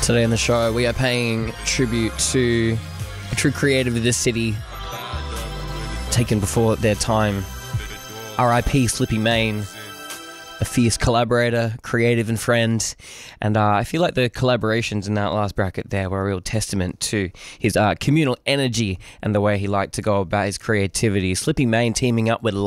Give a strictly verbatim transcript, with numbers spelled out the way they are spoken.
Today on the show, we are paying tribute to a true creative of this city, taken before their time. R I P Slippy Mayne, a fierce collaborator, creative and friend. And uh, I feel like the collaborations in that last bracket there were a real testament to his uh, communal energy and the way he liked to go about his creativity. Slippy Mayne teaming up with